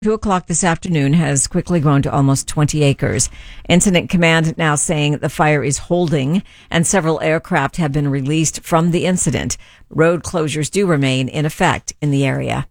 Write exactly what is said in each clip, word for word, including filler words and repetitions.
Two o'clock this afternoon has quickly grown to almost twenty acres. Incident Command now saying the fire is holding and several aircraft have been released from the incident. Road closures do remain in effect in the area.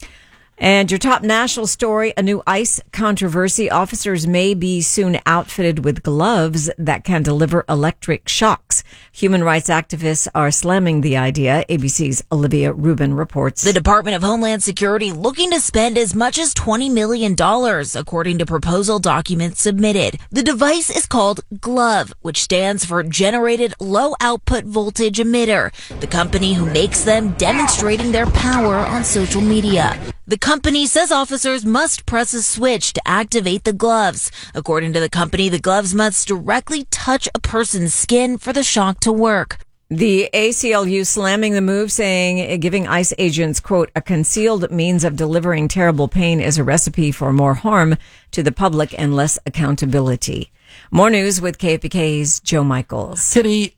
And your top national story, a new ICE controversy. Officers may be soon outfitted with gloves that can deliver electric shocks. Human rights activists are slamming the idea. A B C's Olivia Rubin reports. The Department of Homeland Security looking to spend as much as twenty million dollars, according to proposal documents submitted. The device is called GLOVE, which stands for Generated Low Output Voltage Emitter, the company who makes them demonstrating their power on social media. The company says officers must press a switch to activate the gloves. According to the company, the gloves must directly touch a person's skin for the shock to work. The A C L U slamming the move, saying giving ICE agents, quote, a concealed means of delivering terrible pain is a recipe for more harm to the public and less accountability. More news with K F B K's Joe Michaels. Kitty,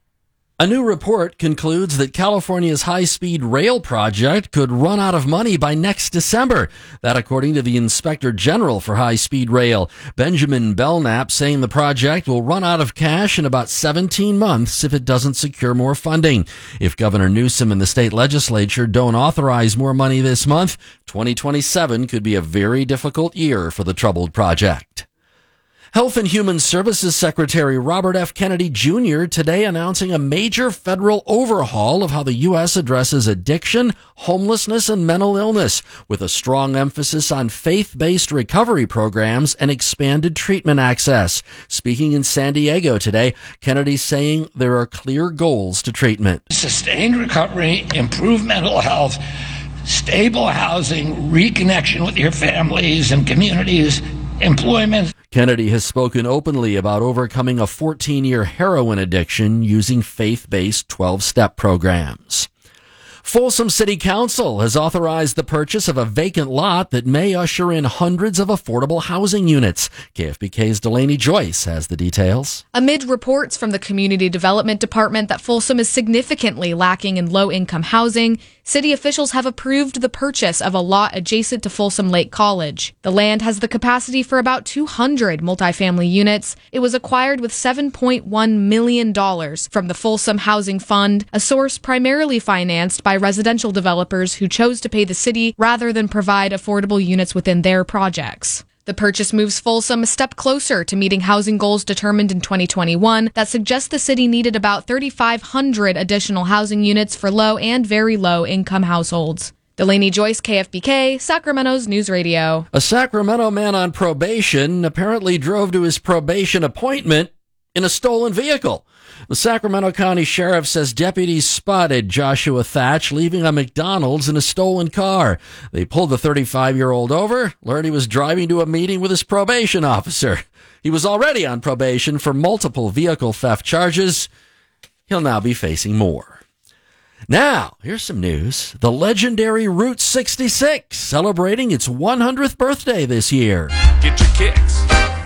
a new report concludes that California's high-speed rail project could run out of money by next December. That according to the Inspector General for High-Speed Rail, Benjamin Belknap, saying the project will run out of cash in about seventeen months if it doesn't secure more funding. If Governor Newsom and the state legislature don't authorize more money this month, twenty twenty-seven could be a very difficult year for the troubled project. Health and Human Services Secretary Robert F. Kennedy Junior today announcing a major federal overhaul of how the U S addresses addiction, homelessness, and mental illness, with a strong emphasis on faith-based recovery programs and expanded treatment access. Speaking in San Diego today, Kennedy saying there are clear goals to treatment. Sustained recovery, improved mental health, stable housing, reconnection with your families and communities, employment. Kennedy has spoken openly about overcoming a fourteen-year heroin addiction using faith-based twelve-step programs. Folsom City Council has authorized the purchase of a vacant lot that may usher in hundreds of affordable housing units. K F B K's Delaney Joyce has the details. Amid reports from the Community Development Department that Folsom is significantly lacking in low-income housing, city officials have approved the purchase of a lot adjacent to Folsom Lake College. The land has the capacity for about two hundred multifamily units. It was acquired with seven point one million dollars from the Folsom Housing Fund, a source primarily financed by residential developers who chose to pay the city rather than provide affordable units within their projects. The purchase moves Folsom a step closer to meeting housing goals determined in twenty twenty-one that suggest the city needed about thirty-five hundred additional housing units for low and very low income households. Delaney Joyce, K F B K, Sacramento's News Radio. A Sacramento man on probation apparently drove to his probation appointment in a stolen vehicle. The Sacramento County Sheriff says deputies spotted Joshua Thatch leaving a McDonald's in a stolen car. They pulled the thirty-five-year-old over, learned he was driving to a meeting with his probation officer. He was already on probation for multiple vehicle theft charges. He'll now be facing more. Now, here's some news. The legendary Route sixty-six celebrating its one hundredth birthday this year. Get your kicks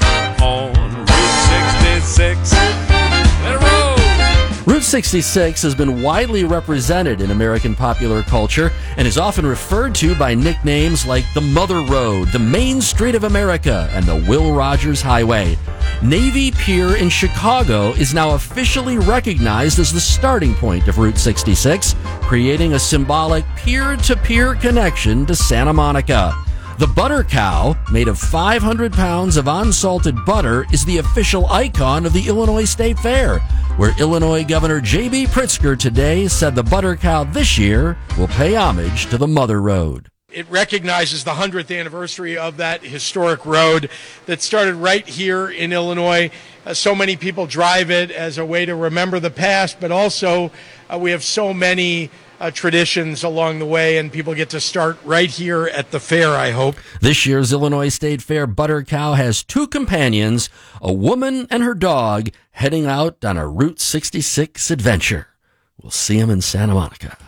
on Route sixty-six. Let it roll. Route sixty-six has been widely represented in American popular culture and is often referred to by nicknames like the Mother Road, the Main Street of America, and the Will Rogers Highway. Navy Pier in Chicago is now officially recognized as the starting point of Route sixty-six, creating a symbolic peer-to-peer connection to Santa Monica. The Butter Cow, made of five hundred pounds of unsalted butter, is the official icon of the Illinois State Fair, where Illinois Governor J B Pritzker today said the Butter Cow this year will pay homage to the Mother Road. It recognizes the one hundredth anniversary of that historic road that started right here in Illinois. Uh, so many people drive it as a way to remember the past, but also uh, we have so many Uh, traditions along the way, and people get to start right here at the fair, I hope. This year's Illinois State Fair Butter Cow has two companions, a woman and her dog, heading out on a Route sixty-six adventure. We'll see them in Santa Monica.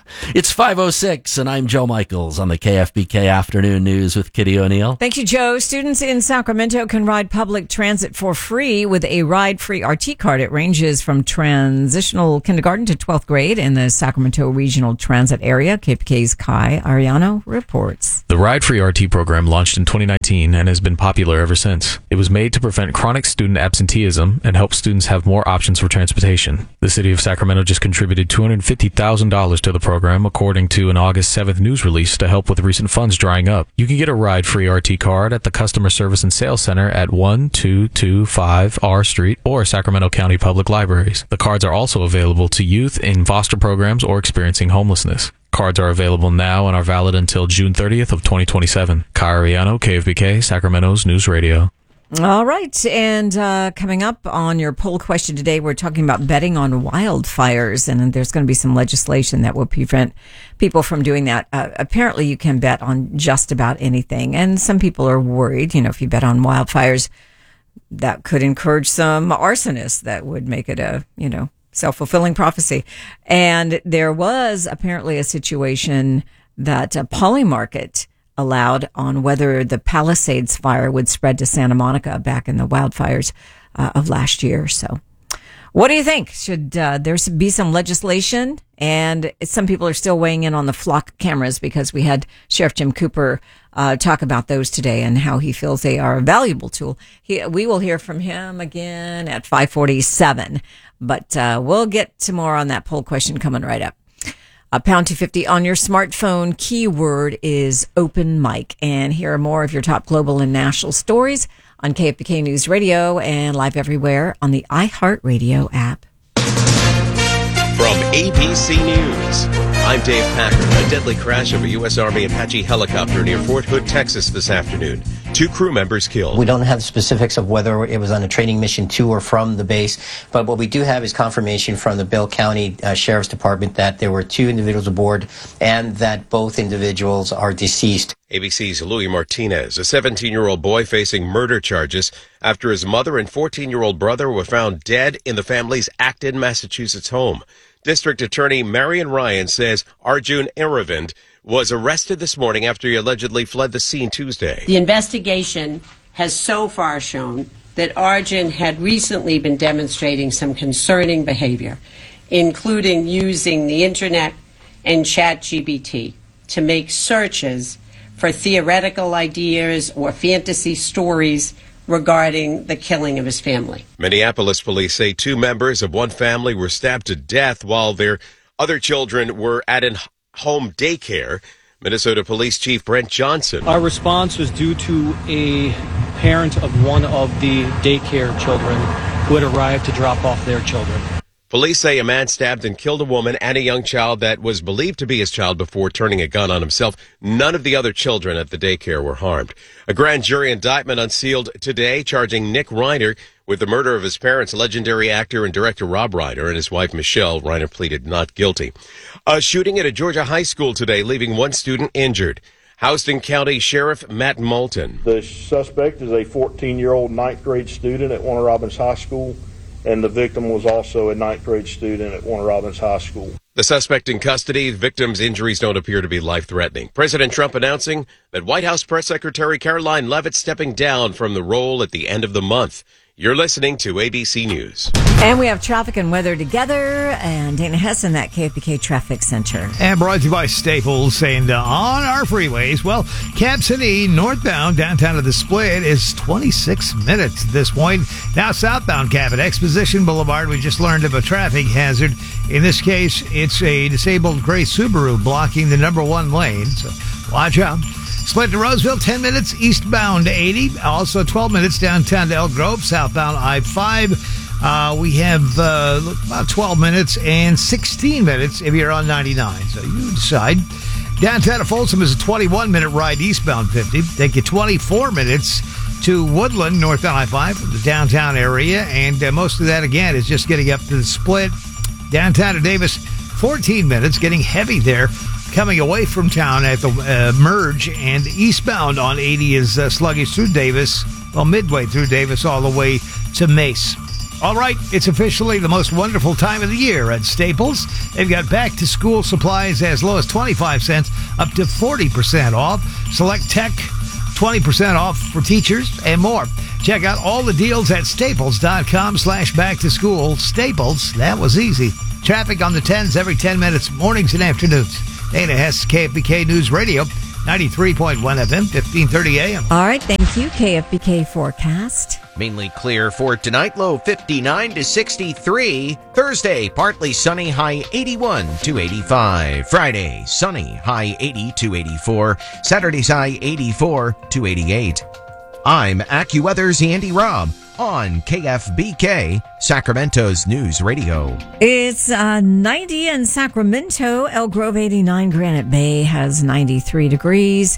It's five oh six, and I'm Joe Michaels on the K F B K Afternoon News with Kitty O'Neill. Thank you, Joe. Students in Sacramento can ride public transit for free with a ride-free R T card. It ranges from transitional kindergarten to twelfth grade in the Sacramento Regional Transit Area. K P K's Kai Ariano reports. The ride-free R T program launched in twenty nineteen and has been popular ever since. It was made to prevent chronic student absenteeism and help students have more options for transportation. The city of Sacramento just contributed two hundred fifty thousand dollars to the program, according to an August seventh news release, to help with recent funds drying up. You can get a ride-free R T card at the Customer Service and Sales Center at one two two five R Street or Sacramento County Public Libraries. The cards are also available to youth in foster programs or experiencing homelessness. Cards are available now and are valid until June thirtieth of twenty twenty-seven. Kai Ariano, K F B K, Sacramento's News Radio. All right. And uh, coming up on your poll question today, we're talking about betting on wildfires. And there's going to be some legislation that will prevent people from doing that. Uh, apparently, you can bet on just about anything. And some people are worried, you know, if you bet on wildfires, that could encourage some arsonists. That would make it a, you know, self-fulfilling prophecy. And there was apparently a situation that uh, Polymarket allowed on whether the Palisades fire would spread to Santa Monica back in the wildfires uh, of last year. So what do you think? Should uh, there be some legislation? And some people are still weighing in on the flock cameras because we had Sheriff Jim Cooper uh, talk about those today and how he feels they are a valuable tool. He, we will hear from him again at five forty-seven. But uh, we'll get to more on that poll question coming right up. Uh, pound two fifty on your smartphone. Keyword is open mic. And here are more of your top global and national stories on K F B K News Radio and live everywhere on the iHeartRadio app. From A B C News, I'm Dave Packer. A deadly crash of a U S Army Apache helicopter near Fort Hood, Texas this afternoon. Two crew members killed. We don't have specifics of whether it was on a training mission to or from the base, but what we do have is confirmation from the Bell County uh, Sheriff's Department that there were two individuals aboard and that both individuals are deceased. A B C's Louis Martinez, a seventeen-year-old boy facing murder charges after his mother and fourteen-year-old brother were found dead in the family's Acton, Massachusetts home. District Attorney Marion Ryan says Arjun Aravind was arrested this morning after he allegedly fled the scene Tuesday. The investigation has so far shown that Arjun had recently been demonstrating some concerning behavior, including using the internet and ChatGPT to make searches for theoretical ideas or fantasy stories regarding the killing of his family. Minneapolis police say two members of one family were stabbed to death while their other children were at an home daycare. Minnesota Police Chief Brent Johnson. Our response was due to a parent of one of the daycare children who had arrived to drop off their children. Police say a man stabbed and killed a woman and a young child that was believed to be his child before turning a gun on himself. None of the other children at the daycare were harmed. A grand jury indictment unsealed today charging Nick Reiner with the murder of his parents, legendary actor and director Rob Reiner, and his wife Michelle. Reiner pleaded not guilty. A shooting at a Georgia high school today, leaving one student injured. Houston County Sheriff Matt Moulton. The suspect is a fourteen-year-old ninth grade student at Warner Robins High School, and the victim was also a ninth grade student at Warner Robins High School. The suspect in custody. The victim's injuries don't appear to be life-threatening. President Trump announcing that White House Press Secretary Caroline Leavitt stepping down from the role at the end of the month. You're listening to A B C News. And we have traffic and weather together, and Dana Hess in that K F B K Traffic Center. And brought to you by Staples, and uh, on our freeways, well, Cap City northbound downtown to the Split is twenty-six minutes at this point. Now southbound Cap at Exposition Boulevard, we just learned of a traffic hazard. In this case, it's a disabled gray Subaru blocking the number one lane, so watch out. Split to Roseville, ten minutes eastbound eighty. Also twelve minutes downtown to Elk Grove, southbound I five. Uh, we have uh, about twelve minutes and sixteen minutes if you're on ninety-nine. So you decide. Downtown to Folsom is a twenty-one minute ride eastbound fifty. Take you twenty-four minutes to Woodland, northbound I five, the downtown area. And uh, most of that, again, is just getting up to the Split. Downtown to Davis, fourteen minutes, getting heavy there. Coming away from town at the uh, merge, and eastbound on eighty is uh, sluggish through Davis, well, midway through Davis all the way to Mace. All right, it's officially the most wonderful time of the year at Staples. They've got back-to-school supplies as low as twenty-five cents up to forty percent off. Select tech, twenty percent off for teachers, and more. Check out all the deals at staples.com slash back-to-school. Staples, that was easy. Traffic on the tens every ten minutes, mornings and afternoons. Dana Hess, K F B K News Radio, ninety-three point one F M, fifteen thirty A M. All right, thank you. K F B K forecast. Mainly clear for tonight, low fifty-nine to sixty-three. Thursday, partly sunny, high eighty-one to eighty-five. Friday, sunny, high eighty to eighty-four. Saturday's high eighty-four to eighty-eight. I'm AccuWeather's Andy Robb on K F B K, Sacramento's News Radio. It's uh, ninety in Sacramento. El Grove eighty-nine. Granite Bay has ninety-three degrees.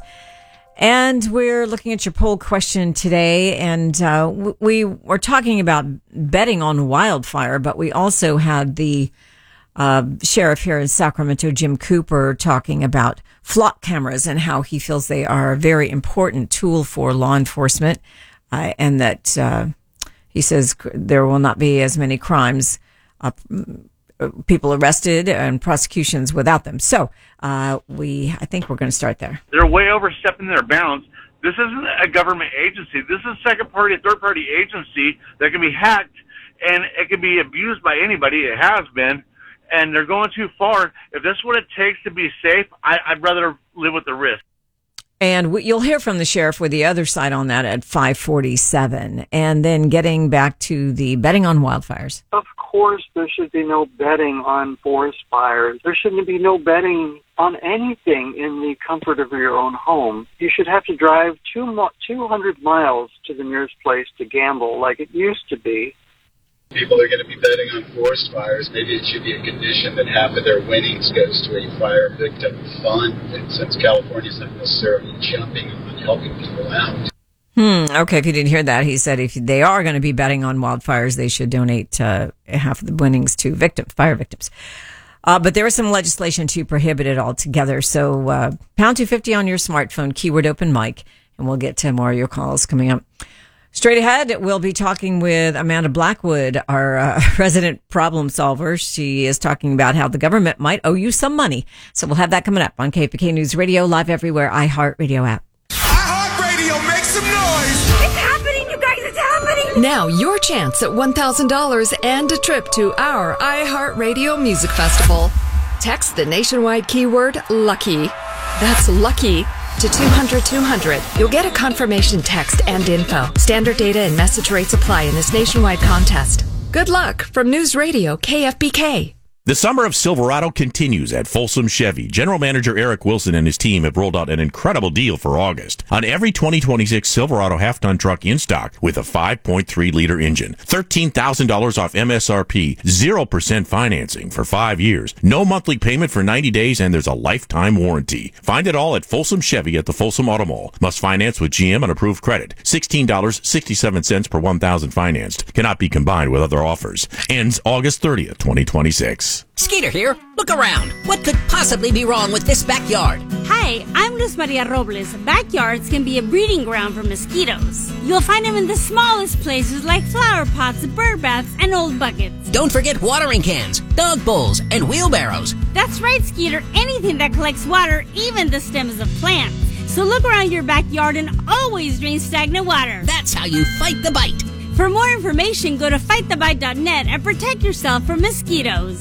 And we're looking at your poll question today, and uh, we were talking about betting on wildfire, but we also had the uh, sheriff here in Sacramento, Jim Cooper, talking about flock cameras and how he feels they are a very important tool for law enforcement, uh, and that uh, he says there will not be as many crimes, uh, people arrested and prosecutions without them. So uh, we, I think we're going to start there. They're way overstepping their bounds. This isn't a government agency. This is a second party, third party agency that can be hacked, and it can be abused by anybody. It has been, and they're going too far. If this is what it takes to be safe, I, I'd rather live with the risk. And we, you'll hear from the sheriff with the other side on that at five forty-seven. And then getting back to the betting on wildfires. Of course, there should be no betting on forest fires. There shouldn't be no betting on anything in the comfort of your own home. You should have to drive two, two hundred miles to the nearest place to gamble like it used to be. People are going to be betting on forest fires. Maybe it should be a condition that half of their winnings goes to a fire victim fund. And since California's not necessarily jumping on helping people out. Hmm. Okay. If you didn't hear that, he said if they are going to be betting on wildfires, they should donate uh, half of the winnings to victims, fire victims. Uh, but there is some legislation to prohibit it altogether. So uh, pound two fifty on your smartphone, keyword open mic, and we'll get to more of your calls coming up. Straight ahead, we'll be talking with Amanda Blackwood, our uh, resident problem solver. She is talking about how the government might owe you some money. So we'll have that coming up on K F B K News Radio, live everywhere, iHeartRadio app. iHeartRadio, make some noise! It's happening, you guys, it's happening! Now, your chance at one thousand dollars and a trip to our iHeartRadio Music Festival. Text the nationwide keyword LUCKY. That's LUCKY. To two hundred two hundred. You'll get a confirmation text and info. Standard data and message rates apply in this nationwide contest. Good luck from News Radio K F B K. The summer of Silverado continues at Folsom Chevy. General Manager Eric Wilson and his team have rolled out an incredible deal for August on every twenty twenty-six Silverado half-ton truck in stock with a five point three liter engine. thirteen thousand dollars off M S R P, zero percent financing for five years, no monthly payment for ninety days, and there's a lifetime warranty. Find it all at Folsom Chevy at the Folsom Auto Mall. Must finance with G M on approved credit. sixteen dollars and sixty-seven cents per one thousand financed. Cannot be combined with other offers. Ends August thirtieth, twenty twenty-six. Skeeter here. Look around. What could possibly be wrong with this backyard? Hi, I'm Luz Maria Robles. Backyards can be a breeding ground for mosquitoes. You'll find them in the smallest places like flower pots, bird baths, and old buckets. Don't forget watering cans, dog bowls, and wheelbarrows. That's right, Skeeter. Anything that collects water, even the stems of plants. So look around your backyard and always drain stagnant water. That's how you fight the bite. For more information, go to fight the bite dot net and protect yourself from mosquitoes.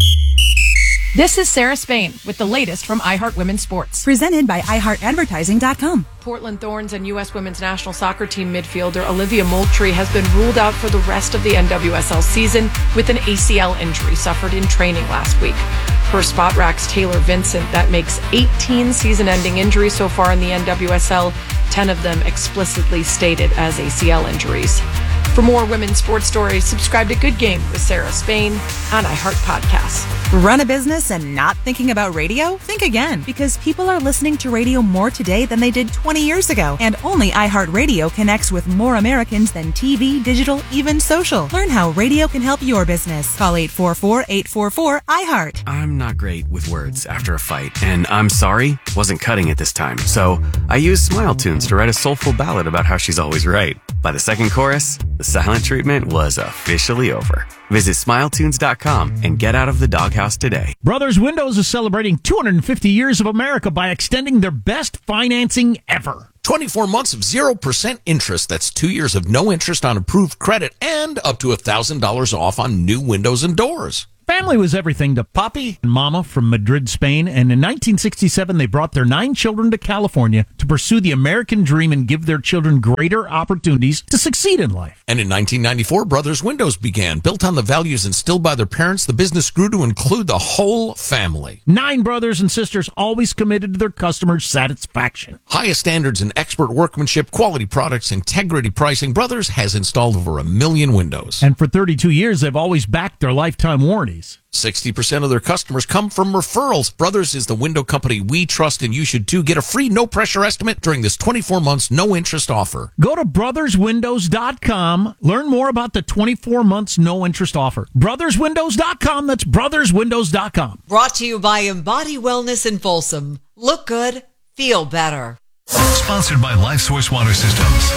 This is Sarah Spain with the latest from iHeart Women's Sports. Presented by i heart advertising dot com. Portland Thorns and U S Women's National Soccer Team midfielder Olivia Moultrie has been ruled out for the rest of the N W S L season with an A C L injury suffered in training last week. Per Spot Rack's Taylor Vincent, that makes eighteen season-ending injuries so far in the N W S L, ten of them explicitly stated as A C L injuries. For more women's sports stories, subscribe to Good Game with Sarah Spain on iHeart Podcasts. Run a business and not thinking about radio? Think again, because people are listening to radio more today than they did twenty years ago. And only iHeartRadio connects with more Americans than T V, digital, even social. Learn how radio can help your business. Call eight four four, eight four four, iHeart. I'm not great with words after a fight, and I'm sorry wasn't cutting it this time. So I used Smile Tunes to write a soulful ballad about how she's always right. By the second chorus, the silent treatment was officially over. Visit smile tunes dot com and get out of the doghouse today. Brothers Windows is celebrating two hundred fifty years of America by extending their best financing ever. twenty-four months of zero percent interest. That's two years of no interest on approved credit and up to one thousand dollars off on new windows and doors. Family was everything to Papi and Mama from Madrid, Spain, and in nineteen sixty-seven they brought their nine children to California to pursue the American dream and give their children greater opportunities to succeed in life. And in nineteen ninety-four, Brothers Windows began. Built on the values instilled by their parents, the business grew to include the whole family. Nine brothers and sisters always committed to their customers' satisfaction. Highest standards in expert workmanship, quality products, integrity pricing. Brothers has installed over a million windows. And for thirty-two years, they've always backed their lifetime warranties. sixty percent of their customers come from referrals. Brothers is the window company we trust, and you should too. Get a free no-pressure estimate during this twenty-four months no-interest offer. Go to brothers windows dot com. Learn more about the twenty-four months no-interest offer. brothers windows dot com. That's brothers windows dot com. Brought to you by Embody Wellness in Folsom. Look good, feel better. Sponsored by LifeSource Water Systems.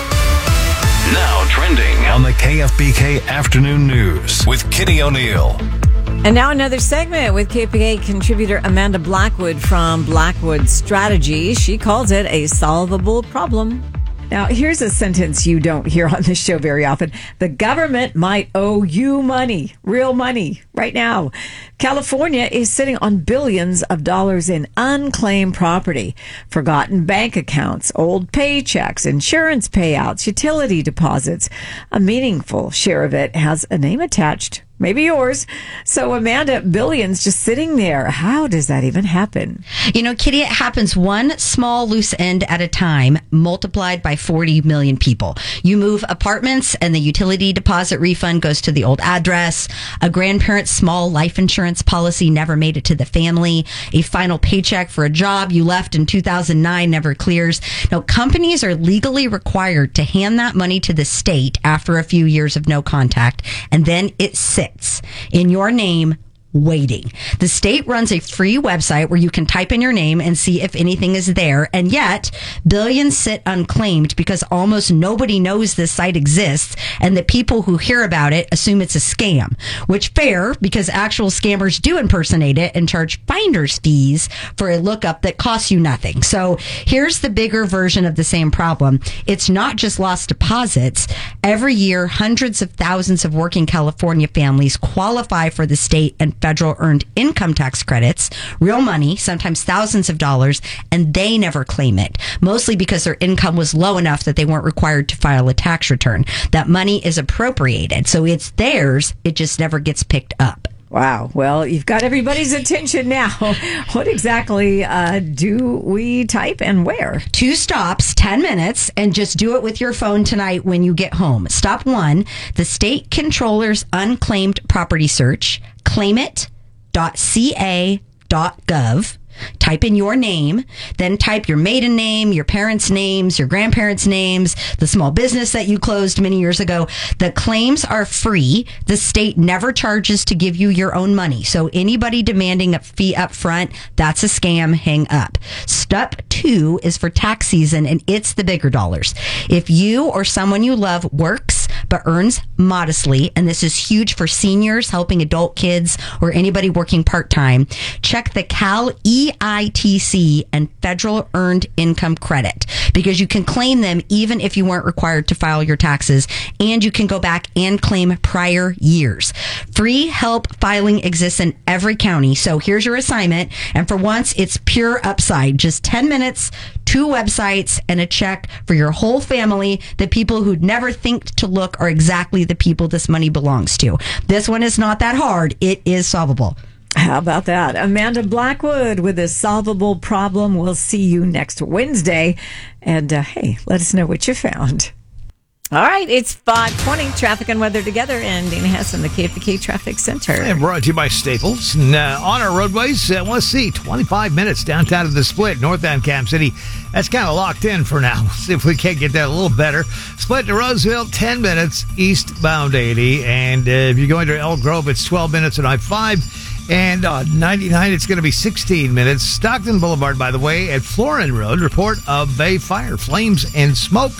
Now trending on the K F B K Afternoon News with Kitty O'Neill. And now another segment with K P K contributor Amanda Blackwood from Blackwood Strategy. She calls it a solvable problem. Now, here's a sentence you don't hear on this show very often. The government might owe you money, real money, right now. California is sitting on billions of dollars in unclaimed property, forgotten bank accounts, old paychecks, insurance payouts, utility deposits. A meaningful share of it has a name attached. Maybe yours. So, Amanda, billions just sitting there. How does that even happen? You know, Kitty, it happens one small loose end at a time, multiplied by forty million people. You move apartments and the utility deposit refund goes to the old address. A grandparent's small life insurance policy never made it to the family. A final paycheck for a job you left in two thousand nine never clears. Now, companies are legally required to hand that money to the state after a few years of no contact, and then it sits in your name waiting. The state runs a free website where you can type in your name and see if anything is there, and yet billions sit unclaimed because almost nobody knows this site exists, and the people who hear about it assume it's a scam, which fair because actual scammers do impersonate it and charge finder's fees for a lookup that costs you nothing. So here's the bigger version of the same problem. It's not just lost deposits. Every year, hundreds of thousands of working California families qualify for the state and federal earned income tax credits, real money, sometimes thousands of dollars, and they never claim it, mostly because their income was low enough that they weren't required to file a tax return. That money is appropriated, so it's theirs, it just never gets picked up. Wow. Well, you've got everybody's attention now. What exactly uh, do we type and where? Two stops, ten minutes, and just do it with your phone tonight when you get home. Stop one, the state controller's unclaimed property search, claim it dot c a dot gov. Type in your name, then type your maiden name, your parents' names, your grandparents' names, the small business that you closed many years ago. The claims are free. The state never charges to give you your own money. So anybody demanding a fee up front, that's a scam. Hang up. Step two is for tax season, and it's the bigger dollars. If you or someone you love works but earns modestly, and this is huge for seniors, helping adult kids, or anybody working part-time, check the Cal E I T C and federal earned income credit, because you can claim them even if you weren't required to file your taxes, and you can go back and claim prior years. Free help filing exists in every county. So here's your assignment, and for once it's pure upside. Just ten minutes, two websites, and a check for your whole family. The people who'd never think to look are exactly the people this money belongs to. This one is not that hard. It is solvable. How about that? Amanda Blackwood with a solvable problem. We'll see you next Wednesday. And uh, hey, let us know what you found. All right, it's five twenty. Traffic and weather together, and Dana Hess in the K F B K Traffic Center. And brought to you by Staples. And, uh, on our roadways, uh, let's see, twenty-five minutes downtown to the Split, northbound Cam City. That's kind of locked in for now. We'll see if we can't get that a little better. Split to Roseville, ten minutes, eastbound eighty. And uh, if you're going to Elk Grove, it's twelve minutes on I five. And on ninety-nine, it's going to be sixteen minutes. Stockton Boulevard, by the way, at Florin Road, report of a fire, flames and smoke.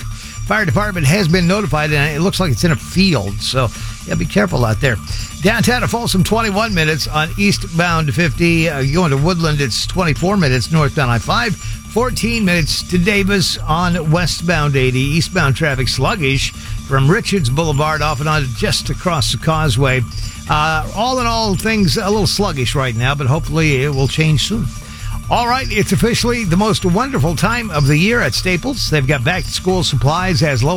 Fire department has been notified, and it looks like it's in a field. So, yeah, be careful out there. Downtown to Folsom, twenty-one minutes on eastbound fifty. Uh, going to Woodland, it's twenty-four minutes northbound I five. fourteen minutes to Davis on westbound eighty. Eastbound traffic sluggish from Richards Boulevard off and on just across the causeway. Uh, all in all, things a little sluggish right now, but hopefully it will change soon. All right, it's officially the most wonderful time of the year at Staples. They've got back-to-school supplies as low